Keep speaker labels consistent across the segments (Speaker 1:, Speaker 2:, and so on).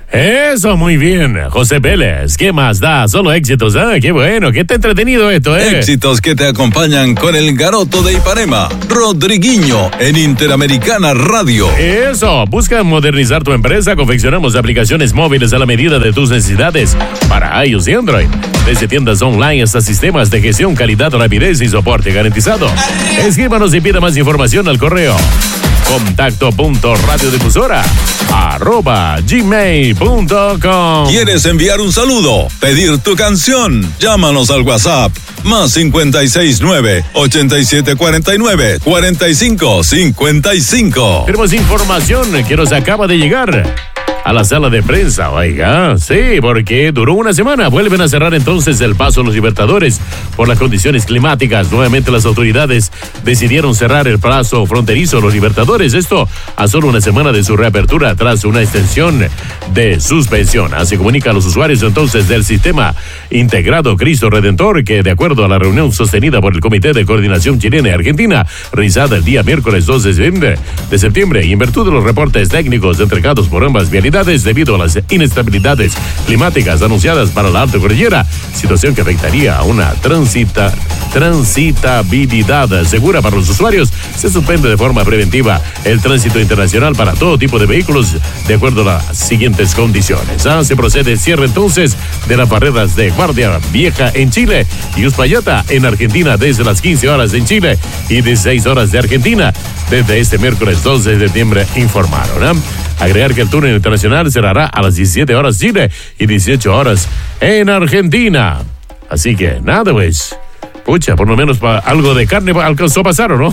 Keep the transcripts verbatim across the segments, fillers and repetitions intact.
Speaker 1: Eso, muy bien. José Vélez, ¿qué más da? Solo éxitos, ¿ah? Qué bueno, qué te entretenido esto, ¿eh?
Speaker 2: Éxitos que te acompañan con el garoto de Ipanema, Rodriguinho, en Interamericana Radio.
Speaker 1: Eso, busca modernizar tu empresa. Confeccionamos aplicaciones móviles a la medida de tus necesidades para iOS y Android. Desde tiendas online hasta sistemas de gestión, calidad, rapidez y soporte garantizado. Escríbanos y pida más información al correo contacto punto radiodifusora arroba gmail punto com.
Speaker 2: ¿Quieres enviar un saludo? ¿Pedir tu canción? Llámanos al WhatsApp más cincuenta y seis nueve, ochenta y siete cuarenta y nueve, cuarenta y cinco cincuenta y cinco.
Speaker 1: Tenemos información que nos acaba de llegar a la sala de prensa, oiga, sí, porque duró una semana. Vuelven a cerrar entonces el paso a los Libertadores por las condiciones climáticas. Nuevamente las autoridades decidieron cerrar el paso fronterizo a los Libertadores. Esto a solo una semana de su reapertura tras una extensión de suspensión. Así comunica a los usuarios entonces del sistema integrado Cristo Redentor que, de acuerdo a la reunión sostenida por el Comité de Coordinación Chilena y Argentina, realizada el día miércoles dos de septiembre, de septiembre y en virtud de los reportes técnicos entregados por ambas vialidades, debido a las inestabilidades climáticas anunciadas para la alta cordillera, situación que afectaría a una transita, transitabilidad segura para los usuarios, se suspende de forma preventiva el tránsito internacional para todo tipo de vehículos de acuerdo a las siguientes condiciones. ¿Ah? Se procede el cierre entonces de las barreras de Guardia Vieja en Chile y Uspallata en Argentina desde las quince horas en Chile y dieciséis horas de Argentina desde este miércoles dos de septiembre, informaron. ¿eh? Agregar que el túnel internacional cerrará a las diecisiete horas Chile y dieciocho horas en Argentina. Así que nada, pues. Pucha, por lo menos pa, algo de carne alcanzó a pasar, ¿o no?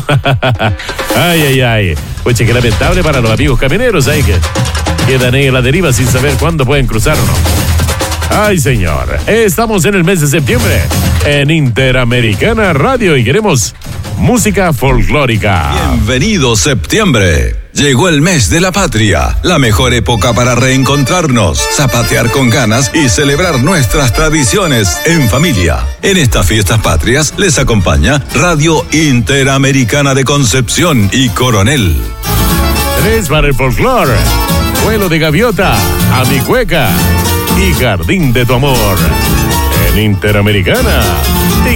Speaker 1: Ay, ay, ay. Pucha, qué lamentable para los amigos camioneros ahí que quedan ahí en la deriva sin saber cuándo pueden cruzar o no. Ay, señor. Estamos en el mes de septiembre en Interamericana Radio y queremos música folclórica.
Speaker 2: Bienvenido septiembre. Llegó el mes de la patria, la mejor época para reencontrarnos, zapatear con ganas y celebrar nuestras tradiciones en familia. En estas fiestas patrias les acompaña Radio Interamericana de Concepción y Coronel.
Speaker 1: Tres para el folclor, Vuelo de Gaviota, Amicueca y Jardín de tu Amor. En Interamericana te